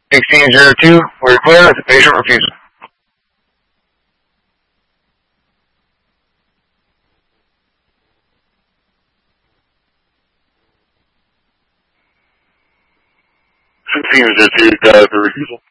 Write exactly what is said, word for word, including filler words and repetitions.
sixteen zero two, we're clear with the patient refusal. sixteen zero two, dive for refusal.